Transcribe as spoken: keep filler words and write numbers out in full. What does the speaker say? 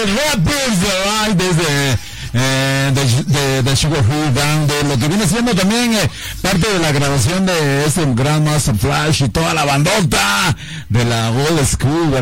Rappers Right desde eh, de, de, de Sugar Hill Gang, de lo que viene siendo también eh, parte de la grabación de este Grandmaster Flash y toda la bandota de la Old School,